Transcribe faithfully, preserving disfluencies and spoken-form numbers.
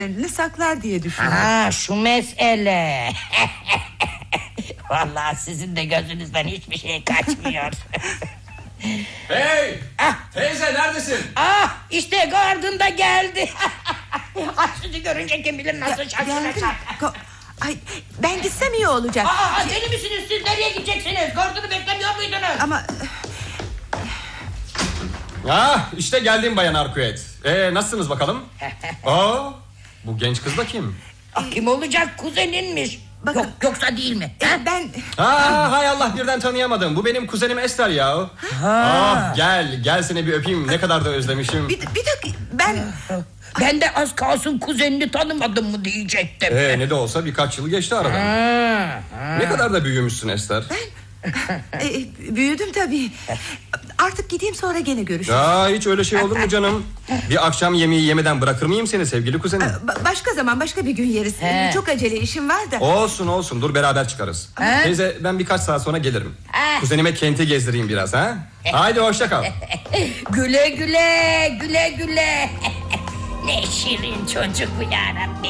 saklar diye düşünüyorum. Ha, şu mesele. Vallahi sizin de gözünüzden hiçbir şey kaçmıyor. Hey! Ah! Teyze neredesin? Ah, işte Gordon da geldi. Ay, sizi görünce kim bilir nasıl şaşıracak. Ko- Ay, ben gitsem iyi olacak. Aa, deli misiniz siz, nereye gideceksiniz? Gordon'u beklemiyor muydunuz? Ama Ah, işte geldim Bayan Arkuet. Ee, nasılsınız bakalım? Aa, bu genç kız da kim? Ah, kim olacak, kuzeninmiş. Bakın- Yok, yoksa değil mi? e, Ha? ben Aa, hay Allah, birden tanıyamadım. Bu benim kuzenim Esther ya. Ah, gel, gel seni bir öpeyim. Ne kadar da özlemişim. bir, bir dakika ben Ben de az kalsın kuzenini tanımadım mı diyecektim. Ee, ne de olsa birkaç yıl geçti aradan. Ha, ha. Ne kadar da büyümüşsün Esther. e, büyüdüm tabii. Artık gideyim, sonra gene görüşürüz. Ya hiç öyle şey olur mu canım? Bir akşam yemeği yemeden bırakır mıyım seni sevgili kuzenim? Ba- başka zaman, başka bir gün yeriz. He. Çok acele işim var da. Olsun olsun, dur beraber çıkarız. He? Teyze, ben birkaç saat sonra gelirim. He. Kuzenime kenti gezdireyim biraz ha. Haydi hoşça kal. Güle güle, güle güle. Ne şirin çocuk bu yarabbi.